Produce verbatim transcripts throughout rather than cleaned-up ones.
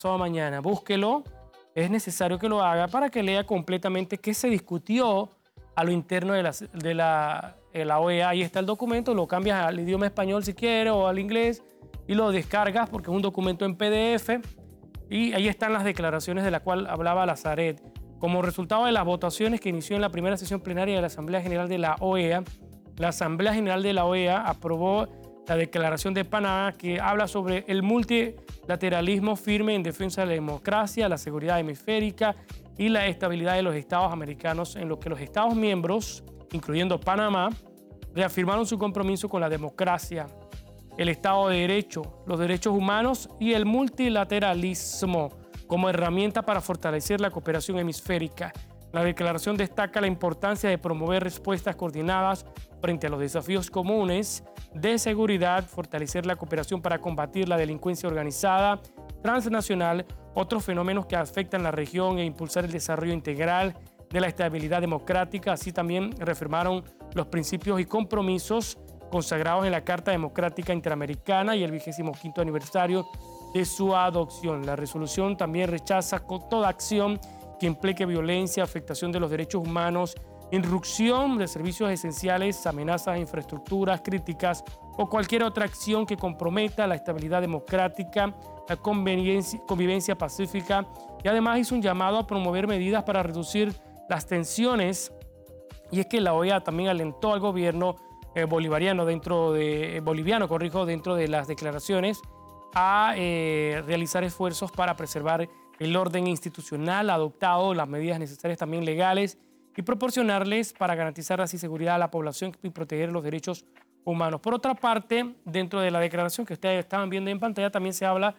pasado mañana. Búsquelo, es necesario que lo haga para que lea completamente qué se discutió a lo interno de la, de la, de la O E A. Ahí está el documento, lo cambias al idioma español si quieres o al inglés y lo descargas porque es un documento en P D F y ahí están las declaraciones de las cuales hablaba Lazaret. Como resultado de las votaciones que inició en la primera sesión plenaria de la Asamblea General de la O E A, la Asamblea General de la O E A aprobó la Declaración de Panamá que habla sobre el multilateralismo firme en defensa de la democracia, la seguridad hemisférica y la estabilidad de los estados americanos, en lo que los estados miembros, incluyendo Panamá, reafirmaron su compromiso con la democracia, el Estado de Derecho, los derechos humanos y el multilateralismo como herramienta para fortalecer la cooperación hemisférica. La declaración destaca la importancia de promover respuestas coordinadas frente a los desafíos comunes de seguridad, fortalecer la cooperación para combatir la delincuencia organizada, transnacional, otros fenómenos que afectan la región e impulsar el desarrollo integral de la estabilidad democrática. Así también reafirmaron los principios y compromisos consagrados en la Carta Democrática Interamericana y el vigésimo quinto aniversario de su adopción. La resolución también rechaza con toda acción que implique violencia, afectación de los derechos humanos, irrupción de servicios esenciales, amenazas a infraestructuras críticas o cualquier otra acción que comprometa la estabilidad democrática, la convivencia, convivencia pacífica, y además hizo un llamado a promover medidas para reducir las tensiones. Y es que la O E A también alentó al gobierno eh, bolivariano dentro de eh, boliviano, corrijo, dentro de las declaraciones a eh, realizar esfuerzos para preservar el orden institucional adoptado, las medidas necesarias también legales y proporcionarles para garantizar así seguridad a la población y proteger los derechos humanos. Por otra parte, dentro de la declaración que ustedes estaban viendo en pantalla, también se habla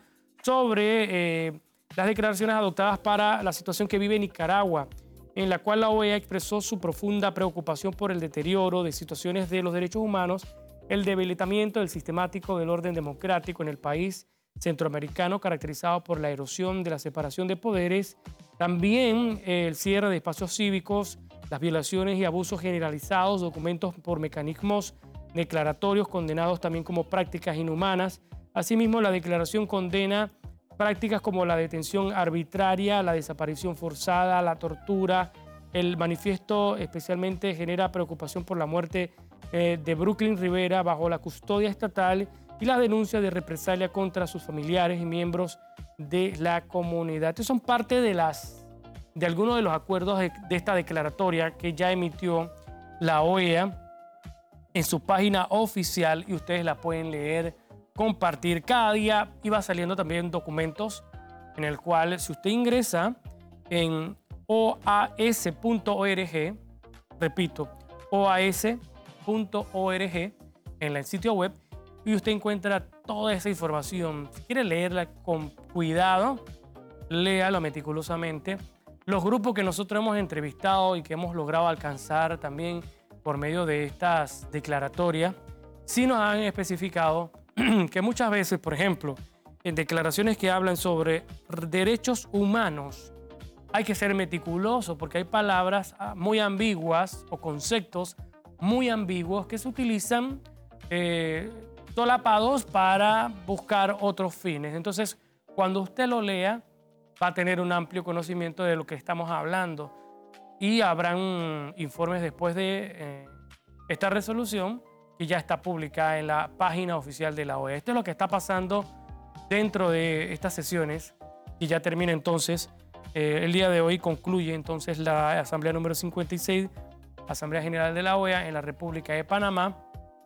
sobre eh, las declaraciones adoptadas para la situación que vive Nicaragua, en la cual la O E A expresó su profunda preocupación por el deterioro de situaciones de los derechos humanos, el debilitamiento del sistemático del orden democrático en el país centroamericano, caracterizado por la erosión de la separación de poderes, también eh, el cierre de espacios cívicos, las violaciones y abusos generalizados, documentos por mecanismos declaratorios condenados también como prácticas inhumanas. Asimismo, la declaración condena prácticas como la detención arbitraria, la desaparición forzada, la tortura. El manifiesto especialmente genera preocupación por la muerte eh, de Brooklyn Rivera bajo la custodia estatal y la denuncia de represalia contra sus familiares y miembros de la comunidad. Estos son parte de, las, de algunos de los acuerdos de, de esta declaratoria que ya emitió la O E A en su página oficial y ustedes la pueden leer, compartir. Cada día iba saliendo también documentos en el cual si usted ingresa en o a s punto org, repito, o a s punto org en el sitio web, y usted encuentra toda esa información. Si quiere leerla con cuidado, léala meticulosamente. Los grupos que nosotros hemos entrevistado y que hemos logrado alcanzar también por medio de estas declaratorias, sí nos han especificado que muchas veces, por ejemplo, en declaraciones que hablan sobre derechos humanos, hay que ser meticuloso porque hay palabras muy ambiguas o conceptos muy ambiguos que se utilizan eh, solapados para buscar otros fines. Entonces, cuando usted lo lea, va a tener un amplio conocimiento de lo que estamos hablando y habrán informes después de eh, esta resolución que ya está publicada en la página oficial de la O E A. Esto es lo que está pasando dentro de estas sesiones y ya termina entonces. Eh, el día de hoy concluye entonces la Asamblea número cincuenta y seis, Asamblea General de la O E A en la República de Panamá.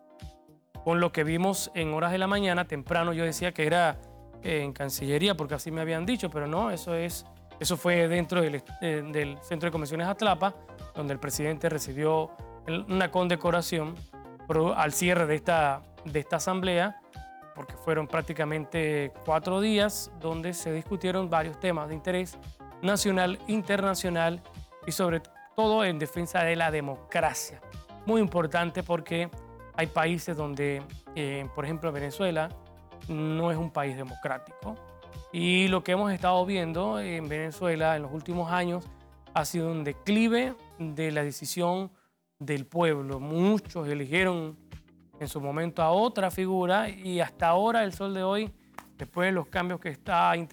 Con lo que vimos en horas de la mañana, temprano, yo decía que era eh, en Cancillería, porque así me habían dicho, pero no, eso, es, eso fue dentro del, eh, del Centro de Convenciones Atlapa, donde el presidente recibió el, una condecoración por, al cierre de esta, de esta asamblea, porque fueron prácticamente cuatro días donde se discutieron varios temas de interés nacional, internacional y sobre todo en defensa de la democracia. Muy importante porque hay países donde, eh, por ejemplo, Venezuela no es un país democrático. Y lo que hemos estado viendo en Venezuela en los últimos años ha sido un declive de la decisión del pueblo. Muchos eligieron en su momento a otra figura y hasta ahora, el sol de hoy, después de los cambios que está